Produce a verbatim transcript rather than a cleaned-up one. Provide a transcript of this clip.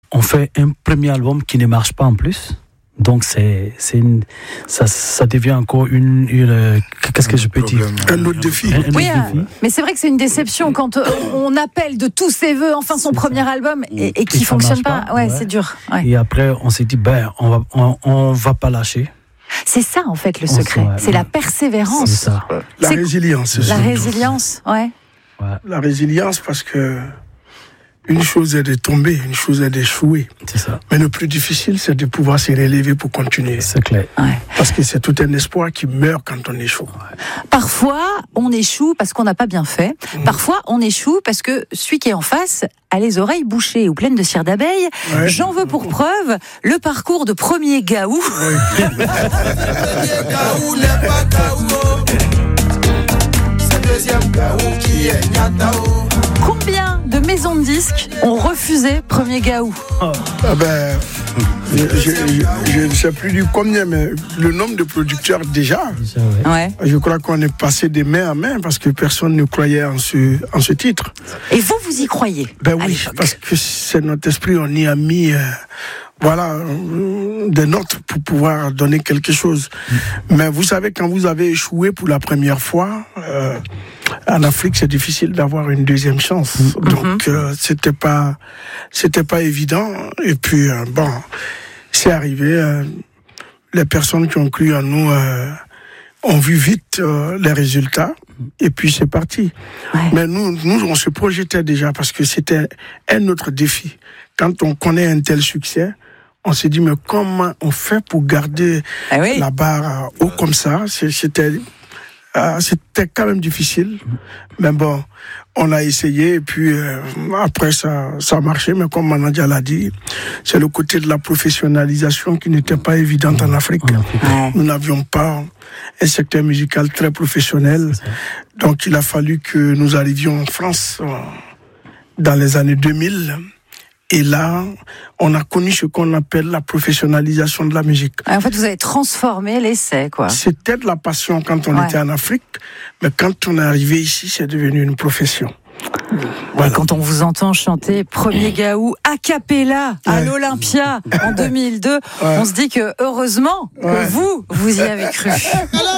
on fait un premier album qui ne marche pas en plus. Donc c'est c'est une ça ça devient encore une, une qu'est-ce que je peux dire un autre défi. Un, un oui, autre défi. Mais c'est vrai que c'est une déception quand on appelle de tous ses voeux enfin son c'est premier ça. album et, et qui fonctionne pas. pas. Ouais, ouais, c'est dur. Ouais. Et après on s'est dit ben on va on, on va pas lâcher. C'est ça en fait le secret, c'est, c'est la persévérance. C'est ça. La c'est résilience. La résilience, ouais. ouais. La résilience parce que une chose est de tomber, une chose est d'échouer. C'est ça. Mais le plus difficile, c'est de pouvoir se relever pour continuer. C'est clair. Ouais. Parce que c'est tout un espoir qui meurt quand on échoue. Ouais. Parfois, on échoue parce qu'on n'a pas bien fait. Mmh. Parfois, on échoue parce que celui qui est en face a les oreilles bouchées ou pleines de cire d'abeille. Ouais. J'en veux pour preuve le parcours de premier Gaou. Ouais. Combien de maisons de disques ont refusé premier Gaou? Oh. Ah ben, je, je, je, je ne sais plus du combien, mais le nombre de producteurs déjà, ouais. je crois qu'on est passé de main à main parce que personne ne croyait en ce, en ce titre. Et vous, vous y croyez? Ben oui, parce que c'est notre esprit, on y a mis... Euh, Voilà, des notes pour pouvoir donner quelque chose. Mmh. Mais vous savez, quand vous avez échoué pour la première fois, euh, en Afrique, c'est difficile d'avoir une deuxième chance. Mmh. Donc, euh, c'était pas, c'était pas évident. Et puis, euh, bon, c'est arrivé. Euh, les personnes qui ont cru en nous euh, ont vu vite euh, les résultats. Et puis, c'est parti. Ouais. Mais nous, nous, on se projetait déjà parce que c'était un autre défi. Quand on connaît un tel succès, on s'est dit, mais comment on fait pour garder ah oui. la barre haut comme ça? C'était, euh, c'était quand même difficile. Mais bon, on a essayé et puis euh, après ça, ça a marché. Mais comme Manadia l'a dit, c'est le côté de la professionnalisation qui n'était pas évidente en Afrique. Ouais. Nous n'avions pas un secteur musical très professionnel. Donc il a fallu que nous arrivions en France euh, dans les années deux mille. Et là, on a connu ce qu'on appelle la professionnalisation de la musique. En fait, vous avez transformé l'essai, quoi. C'était de la passion quand on ouais. était en Afrique, mais quand on est arrivé ici, c'est devenu une profession. Voilà. Quand on vous entend chanter Premier Gaou a cappella à ouais. l'Olympia en deux mille deux, ouais. on se dit que heureusement ouais. que vous, vous y avez cru.